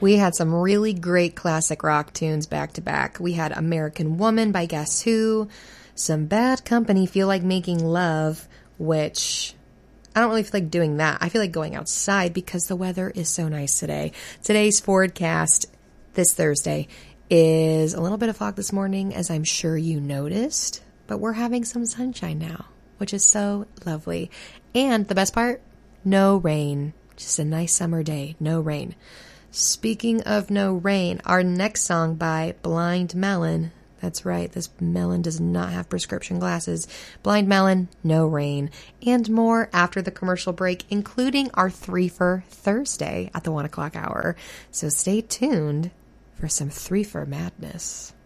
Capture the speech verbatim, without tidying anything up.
We had some really great classic rock tunes back to back. We had American Woman by Guess Who, some Bad Company, Feel Like Making Love, which I don't really feel like doing that. I feel like going outside because the weather is so nice today. Today's forecast this Thursday is a little bit of fog this morning, as I'm sure you noticed, but we're having some sunshine now, which is so lovely. And the best part, no rain. Just a nice summer day, no rain. Speaking of no rain, our next song by Blind Melon. That's right, this melon does not have prescription glasses. Blind Melon, No Rain, and more after the commercial break, including our Three for Thursday at the one o'clock hour. So stay tuned for some Three for madness.